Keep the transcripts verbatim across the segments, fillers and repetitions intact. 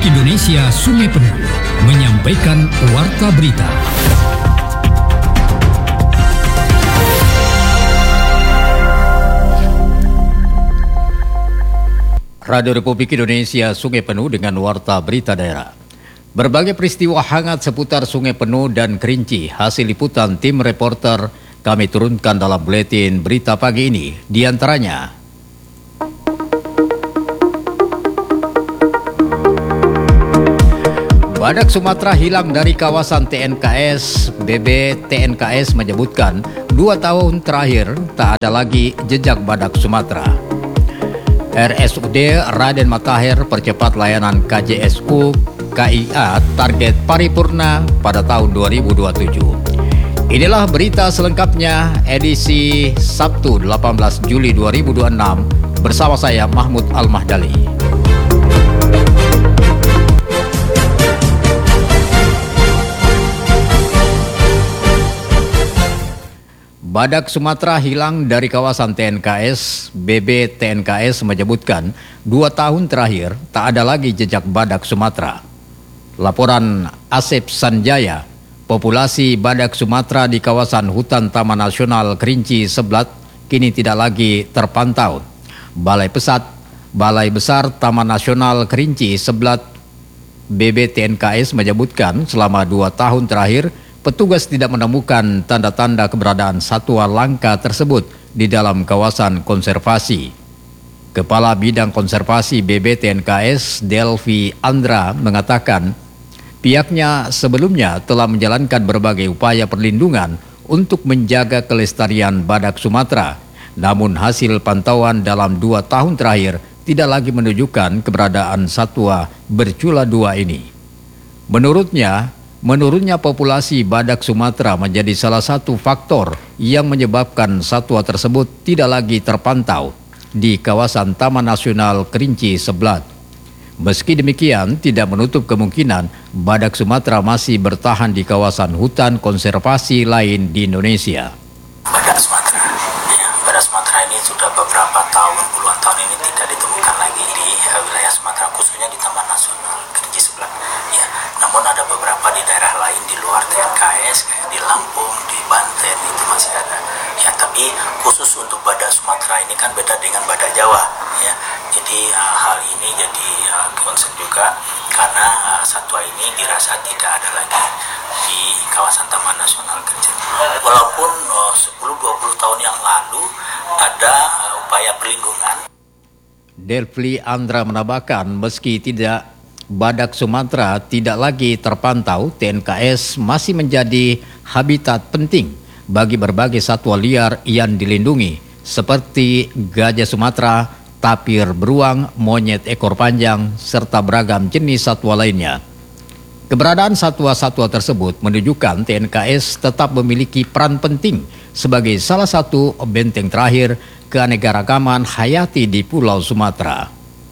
Indonesia Sungai Penuh menyampaikan warta berita. Radio Republik Indonesia Sungai Penuh dengan warta berita daerah. Berbagai peristiwa hangat seputar Sungai Penuh dan Kerinci hasil liputan tim reporter kami turunkan dalam buletin berita pagi ini. Di antaranya, badak Sumatera hilang dari kawasan T N K S. B B T N K S menyebutkan dua tahun terakhir tak ada lagi jejak badak Sumatera. R S U D Raden Matahir percepat layanan K J S U K I A target paripurna pada tahun dua ribu dua puluh tujuh. Inilah berita selengkapnya edisi Sabtu delapan belas Juli dua ribu dua puluh enam bersama saya Mahmud Al-Mahdali. Badak Sumatera hilang dari kawasan T N K S. B B T N K S menyebutkan dua tahun terakhir tak ada lagi jejak badak Sumatera. Laporan Asep Sanjaya, populasi badak Sumatera di kawasan hutan Taman Nasional Kerinci Seblat kini tidak lagi terpantau. Balai Pesat, Balai Besar Taman Nasional Kerinci Seblat B B T N K S menyebutkan selama dua tahun terakhir petugas tidak menemukan tanda-tanda keberadaan satwa langka tersebut di dalam kawasan konservasi. Kepala Bidang Konservasi B B T N K S, Delvi Andra, mengatakan pihaknya sebelumnya telah menjalankan berbagai upaya perlindungan untuk menjaga kelestarian badak Sumatera. Namun hasil pantauan dalam dua tahun terakhir tidak lagi menunjukkan keberadaan satwa bercula dua ini. Menurutnya, Menurunnya populasi badak Sumatera menjadi salah satu faktor yang menyebabkan satwa tersebut tidak lagi terpantau di kawasan Taman Nasional Kerinci Seblat. Meski demikian, tidak menutup kemungkinan badak Sumatera masih bertahan di kawasan hutan konservasi lain di Indonesia. Badak Sumatera, ya, badak Sumatera ini sudah beberapa tahun, puluhan tahun ini tidak ditemukan lagi di uh, wilayah Sumatera, khususnya di Taman Nasional Kerinci Seblat. Ya, namun ada beberapa di daerah lain di luar T N K S, di Lampung, di Banten itu masih ada. Ya, tapi khusus untuk badak Sumatera ini kan beda dengan badak Jawa. Ya, jadi uh, hal ini jadi uh, concern juga karena uh, satwa ini dirasa tidak ada lagi di kawasan Taman Nasional Kerinci. Walaupun uh, sepuluh dua puluh tahun yang lalu ada uh, upaya perlindungan. Delvi Andra menambahkan meski tidak badak Sumatera tidak lagi terpantau, T N K S masih menjadi habitat penting bagi berbagai satwa liar yang dilindungi seperti gajah Sumatera, tapir beruang, monyet ekor panjang, serta beragam jenis satwa lainnya. Keberadaan satwa-satwa tersebut menunjukkan T N K S tetap memiliki peran penting sebagai salah satu benteng terakhir keanekaragaman hayati di Pulau Sumatera.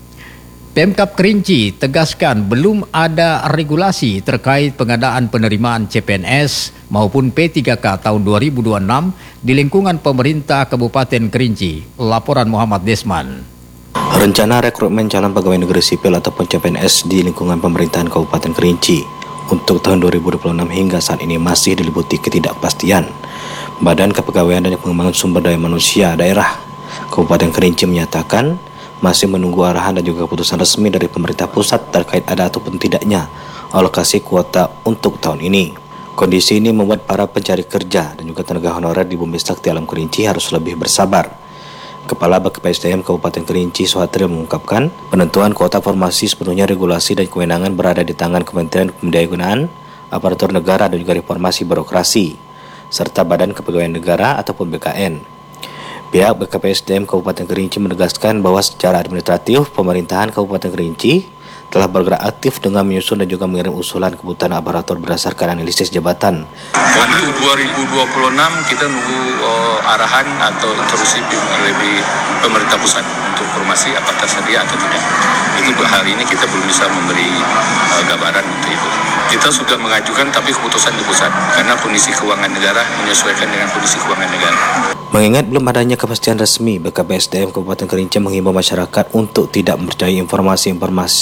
Pemkab Kerinci tegaskan belum ada regulasi terkait pengadaan penerimaan C P N S maupun P tiga K tahun dua ribu dua puluh enam di lingkungan pemerintah Kabupaten Kerinci. Laporan Muhammad Desman. Rencana rekrutmen calon pegawai negeri sipil ataupun C P N S di lingkungan pemerintahan Kabupaten Kerinci untuk tahun dua ribu dua puluh enam hingga saat ini masih diliputi ketidakpastian. Badan Kepegawaian dan Pengembangan Sumber Daya Manusia Daerah Kabupaten Kerinci menyatakan masih menunggu arahan dan juga keputusan resmi dari pemerintah pusat terkait ada ataupun tidaknya alokasi kuota untuk tahun ini. Kondisi ini membuat para pencari kerja dan juga tenaga honorer di Bumi Sakti Alam Kerinci harus lebih bersabar. Kepala B K P S D M Kabupaten Kerinci Suhatri mengungkapkan penentuan kuota formasi sepenuhnya regulasi dan kewenangan berada di tangan Kementerian Pemberdayaan Aparatur Negara dan juga Reformasi Birokrasi serta Badan Kepegawaian Negara ataupun B K N. Pihak B K P S D M Kabupaten Kerinci menegaskan bahwa secara administratif pemerintahan Kabupaten Kerinci telah bergerak aktif dengan menyusun dan juga mengirim usulan kebutuhan aparatur berdasarkan analisis jabatan. Untuk dua ribu dua puluh enam kita nunggu uh, arahan atau instruksi dari pemerintah pusat untuk formasi apakah tersedia atau tidak. Itu hari ini kita belum bisa memberi uh, gambaran untuk itu. Kita sudah mengajukan tapi keputusan di pusat karena kondisi keuangan negara menyesuaikan dengan kondisi keuangan negara. Mengingat belum adanya kepastian resmi, B K P S D M Kabupaten Kerinci menghimbau masyarakat untuk tidak mempercayai informasi-informasi spekulatif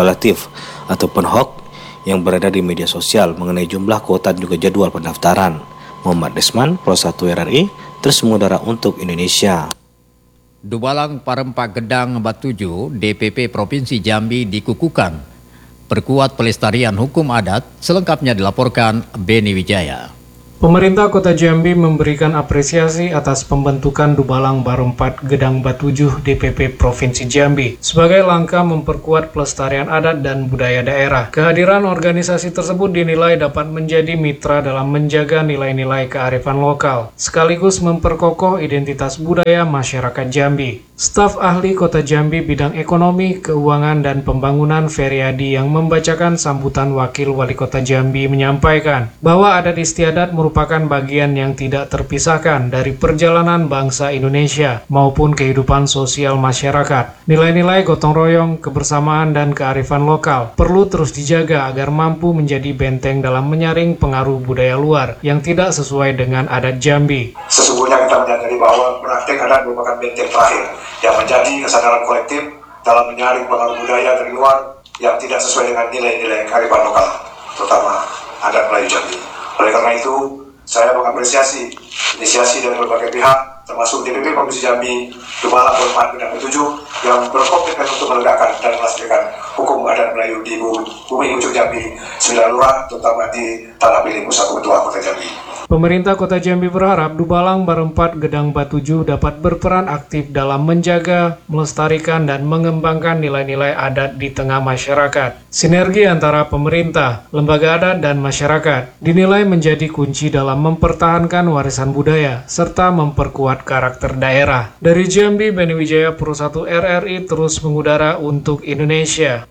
spekulatif ataupun hoax yang beredar di media sosial mengenai jumlah kuota dan juga jadwal pendaftaran. Muhammad Desman, Pro satu R R I, terus mengudara untuk Indonesia. Dubalang Parempak Gedang Batuju, D P P Provinsi Jambi dikukuhkan. Perkuat pelestarian hukum adat, selengkapnya dilaporkan Beni Wijaya. Pemerintah Kota Jambi memberikan apresiasi atas pembentukan Dubalang Parempak Gedang Batujuh D P P Provinsi Jambi sebagai langkah memperkuat pelestarian adat dan budaya daerah. Kehadiran organisasi tersebut dinilai dapat menjadi mitra dalam menjaga nilai-nilai kearifan lokal, sekaligus memperkokoh identitas budaya masyarakat Jambi. Staf ahli Kota Jambi bidang ekonomi, keuangan, dan pembangunan Feryadi yang membacakan sambutan Wakil Wali Kota Jambi menyampaikan bahwa adat istiadat merupakan bagian yang tidak terpisahkan dari perjalanan bangsa Indonesia maupun kehidupan sosial masyarakat. Nilai-nilai gotong royong, kebersamaan, dan kearifan lokal perlu terus dijaga agar mampu menjadi benteng dalam menyaring pengaruh budaya luar yang tidak sesuai dengan adat Jambi. Sesungguhnya kita menyadari bahwa praktek adat merupakan benteng terakhir yang menjadi kesadaran kolektif dalam menyaring pengaruh budaya dari luar yang tidak sesuai dengan nilai-nilai kearifan lokal, terutama adat Melayu Jambi. Oleh karena itu, saya mengapresiasi inisiasi dari berbagai pihak, termasuk D P P Provinsi Jambi, Dubalang Parempak Gedang Batujuh, yang berkomitmen untuk menegakkan dan melestarikan hukum adat Melayu di bumi ujung Jambi, sembilan lurah, terutama di Tanah Piling, Pusat Ketua Kota Jambi. Pemerintah Kota Jambi berharap Dubalang Parempak Gedang Batujuh dapat berperan aktif dalam menjaga, melestarikan, dan mengembangkan nilai-nilai adat di tengah masyarakat. Sinergi antara pemerintah, lembaga adat, dan masyarakat dinilai menjadi kunci dalam mempertahankan warisan budaya serta memperkuat karakter daerah. Dari Jambi, Beni Wijaya, Pro satu R R I terus mengudara untuk Indonesia.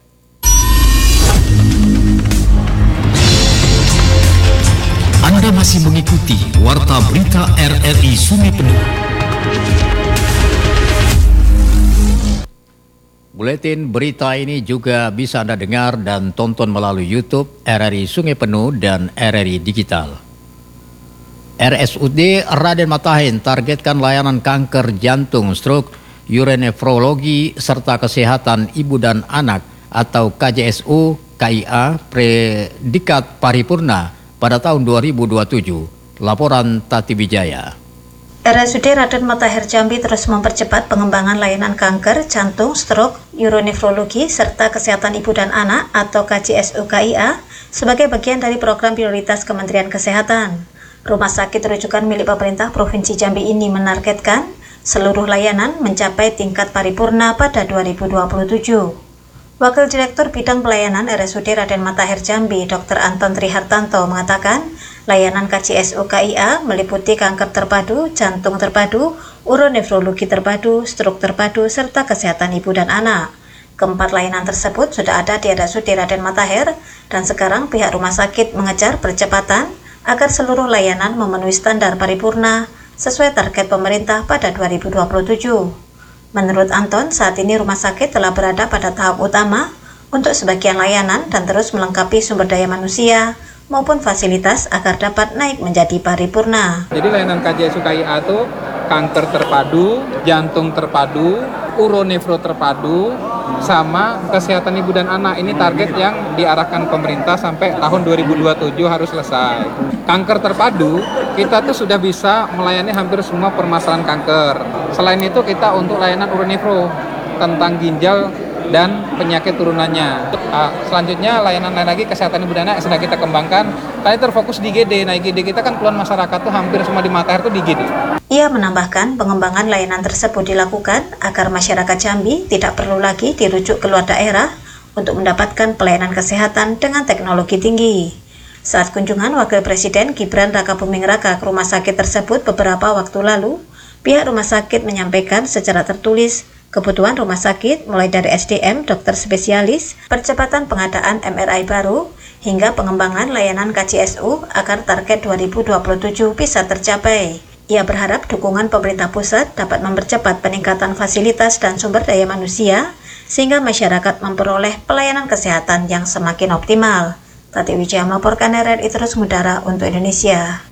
Anda masih mengikuti Warta Berita R R I Sungai Penuh. Buletin berita ini juga bisa Anda dengar dan tonton melalui YouTube R R I Sungai Penuh dan R R I Digital. R S U D Raden Matahir targetkan layanan kanker jantung, stroke, urinefrologi, serta kesehatan ibu dan anak atau K J S U K I A predikat paripurna pada tahun dua ribu dua puluh tujuh. Laporan Tati Wijaya. R S U D Raden Matahir Jambi terus mempercepat pengembangan layanan kanker, jantung, stroke, urinefrologi, serta kesehatan ibu dan anak atau K J S U K I A sebagai bagian dari program prioritas Kementerian Kesehatan. Rumah sakit rujukan milik pemerintah Provinsi Jambi ini menargetkan seluruh layanan mencapai tingkat paripurna pada dua ribu dua puluh tujuh. Wakil Direktur Bidang Pelayanan R S U D Raden Matahir Jambi, Doktor Anton Trihartanto mengatakan, layanan K J S U K I A meliputi kanker terpadu, jantung terpadu, urinefrologi terpadu, stroke terpadu, serta kesehatan ibu dan anak. Keempat layanan tersebut sudah ada di R S U D Raden Matahir, dan sekarang pihak rumah sakit mengejar percepatan agar seluruh layanan memenuhi standar paripurna sesuai target pemerintah pada dua ribu dua puluh tujuh. Menurut Anton, saat ini rumah sakit telah berada pada tahap utama untuk sebagian layanan dan terus melengkapi sumber daya manusia maupun fasilitas agar dapat naik menjadi paripurna. Jadi layanan K J S U K I A itu kanker terpadu, jantung terpadu, uronefro terpadu, sama kesehatan ibu dan anak. Ini target yang diarahkan pemerintah sampai tahun dua ribu dua puluh tujuh harus selesai. Kanker terpadu, kita tuh sudah bisa melayani hampir semua permasalahan kanker. Selain itu kita untuk layanan uronefro tentang ginjal dan penyakit turunannya. Uh, selanjutnya layanan lain lagi kesehatan ibu dan anak yang sedang kita kembangkan. Kali terfokus di I G D. Nah I G D kita kan keluhan masyarakat tuh hampir semua di Matahir tuh di I G D. Ia menambahkan pengembangan layanan tersebut dilakukan agar masyarakat Jambi tidak perlu lagi dirujuk keluar daerah untuk mendapatkan pelayanan kesehatan dengan teknologi tinggi. Saat kunjungan Wakil Presiden Gibran Rakabuming Raka ke rumah sakit tersebut beberapa waktu lalu, pihak rumah sakit menyampaikan secara tertulis kebutuhan rumah sakit mulai dari S D M, dokter spesialis, percepatan pengadaan M R I baru, hingga pengembangan layanan K J S U agar target dua ribu dua puluh tujuh bisa tercapai. Ia berharap dukungan pemerintah pusat dapat mempercepat peningkatan fasilitas dan sumber daya manusia sehingga masyarakat memperoleh pelayanan kesehatan yang semakin optimal. Tati Wijaya melaporkan R R I terus mengudara untuk Indonesia.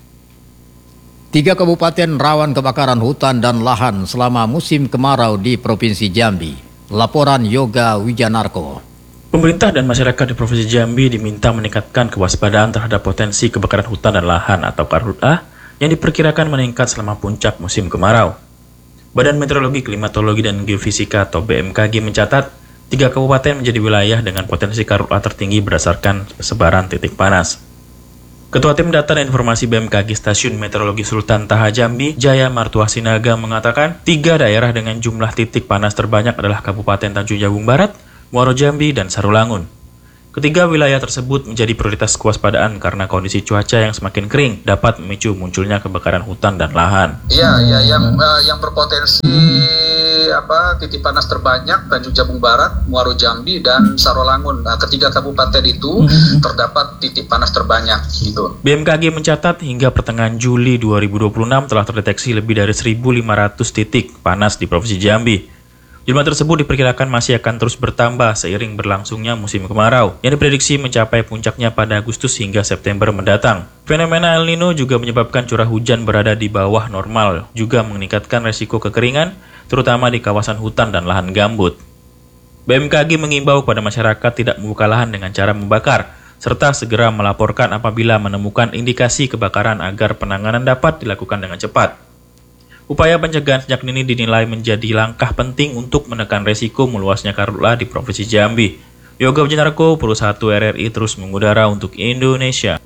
Tiga kabupaten rawan kebakaran hutan dan lahan selama musim kemarau di Provinsi Jambi. Laporan Yoga Wijanarko. Pemerintah dan masyarakat di Provinsi Jambi diminta meningkatkan kewaspadaan terhadap potensi kebakaran hutan dan lahan atau karhutlah yang diperkirakan meningkat selama puncak musim kemarau. Badan Meteorologi, Klimatologi, dan Geofisika atau B M K G mencatat tiga kabupaten menjadi wilayah dengan potensi karhutlah tertinggi berdasarkan sebaran titik panas. Ketua Tim Data dan Informasi B M K G Stasiun Meteorologi Sultan Taha Jambi, Jaya Martua Sinaga mengatakan tiga daerah dengan jumlah titik panas terbanyak adalah Kabupaten Tanjung Jabung Barat, Muaro Jambi, dan Sarulangun. Ketiga wilayah tersebut menjadi prioritas kewaspadaan karena kondisi cuaca yang semakin kering dapat memicu munculnya kebakaran hutan dan lahan. Iya, ya, yang uh, yang berpotensi apa titik panas terbanyak Tanjung Jabung Barat, Muaro Jambi, dan Sarulangun. Nah, ketiga kabupaten itu terdapat titik panas terbanyak. Gitu. B M K G mencatat hingga pertengahan Juli dua ribu dua puluh enam telah terdeteksi lebih dari seribu lima ratus titik panas di Provinsi Jambi. Jumlah tersebut diperkirakan masih akan terus bertambah seiring berlangsungnya musim kemarau, yang diprediksi mencapai puncaknya pada Agustus hingga September mendatang. Fenomena El Nino juga menyebabkan curah hujan berada di bawah normal, juga meningkatkan resiko kekeringan, terutama di kawasan hutan dan lahan gambut. B M K G mengimbau kepada masyarakat tidak membuka lahan dengan cara membakar, serta segera melaporkan apabila menemukan indikasi kebakaran agar penanganan dapat dilakukan dengan cepat. Upaya pencegahan sejak dini dinilai menjadi langkah penting untuk menekan resiko meluasnya karhutlah di Provinsi Jambi. Yoga Wijanarko, Pro satu R R I terus mengudara untuk Indonesia.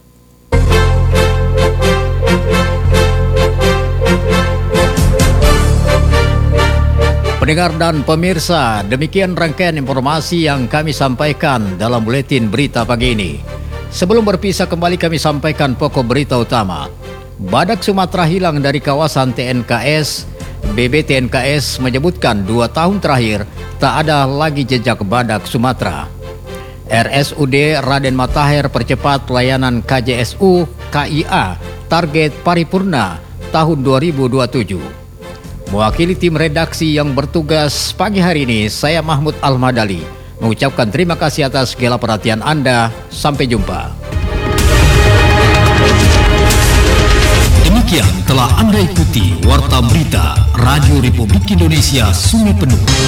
Pendengar dan pemirsa, demikian rangkaian informasi yang kami sampaikan dalam buletin berita pagi ini. Sebelum berpisah kembali kami sampaikan pokok berita utama. Badak Sumatera hilang dari kawasan T N K S. B B T N K S menyebutkan dua tahun terakhir tak ada lagi jejak badak Sumatera. R S U D Raden Matahir percepat pelayanan K J S U K I A target paripurna tahun dua ribu dua puluh tujuh. Mewakili tim redaksi yang bertugas pagi hari ini, saya Mahmud Al-Madali mengucapkan terima kasih atas segala perhatian Anda. Sampai jumpa. Demikian telah Anda ikuti Warta Berita Radio Republik Indonesia Sungai Penuh.